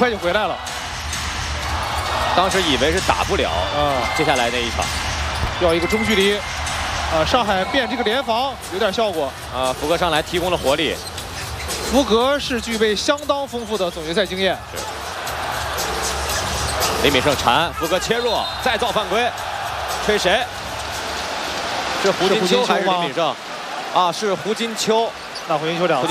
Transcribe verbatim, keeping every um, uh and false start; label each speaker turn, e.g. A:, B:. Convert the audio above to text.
A: 快就回来了。
B: 当时以为是打不了啊，接下来那一场
A: 要一个中距离。 啊，上海变这个联防有点效果
B: 啊！福格上来提供了活力。
A: 福格是具备相当丰富的总决赛经验。
B: 李敏胜缠，福格切入，再造犯规，吹谁？是胡金秋还是李敏胜？啊，是胡金秋。
A: 那胡金秋两次。